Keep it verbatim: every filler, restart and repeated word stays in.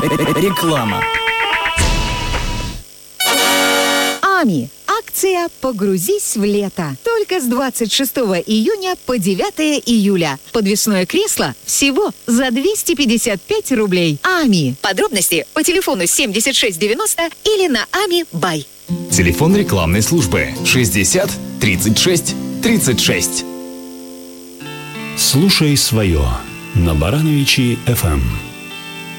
Реклама. АМИ. Акция «Погрузись в лето». Только с двадцать шестого июня по девятое июля. Подвесное кресло всего за двести пятьдесят пять рублей. АМИ. Подробности по телефону семьдесят шесть девяносто или на ами бай. Телефон рекламной службы шестьдесят тридцать шесть тридцать шесть. Слушай свое на Барановичи эф эм.